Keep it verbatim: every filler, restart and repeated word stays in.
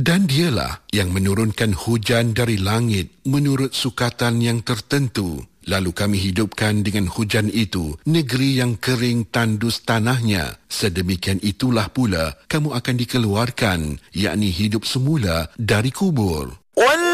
Dan dialah yang menurunkan hujan dari langit menurut sukatan yang tertentu. Lalu kami hidupkan dengan hujan itu negeri yang kering tandus tanahnya. Sedemikian itulah pula kamu akan dikeluarkan, yakni hidup semula dari kubur.